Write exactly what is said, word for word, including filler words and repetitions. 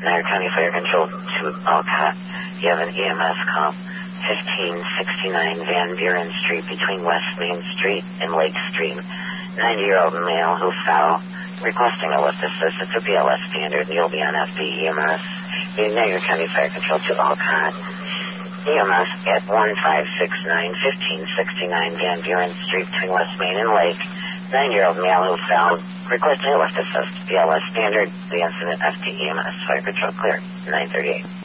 Niagara County Fire Control to Alcott. You have an E M S call. fifteen sixty-nine Van Buren Street between West Main Street and Lake Street. ninety-year-old male who fell, requesting a lift assist. It's a B L S standard. You'll be on F D E M S. The Niagara County Fire Control to Alcott. E M S at one five six nine, fifteen sixty-nine Van Buren Street between West Main and Lake. nine-year-old male who fell, requesting a lift assist. B L S standard. The incident F D E M S. Fire Control clear. nine thirty-eight.